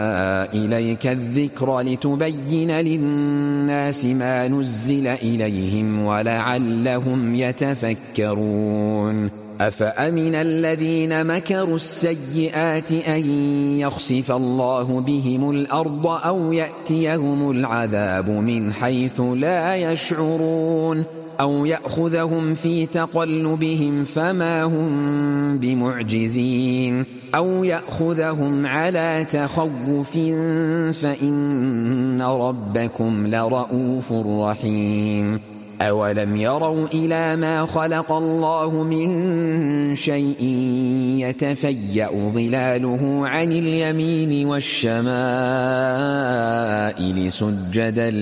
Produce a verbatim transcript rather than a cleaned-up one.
إليك الذكر لتبين للناس ما نزل إليهم ولعلهم يتفكرون أفأمن الذين مكروا السيئات أن يخسف الله بهم الأرض أو يأتيهم العذاب من حيث لا يشعرون أو يأخذهم في تقلبهم فما هم بمعجزين أو يأخذهم على تخوف فإن ربكم لرؤوف رحيم أولم يروا إلى ما خلق الله من شيء يتفيأ ظلاله عن اليمين والشمائل سجدا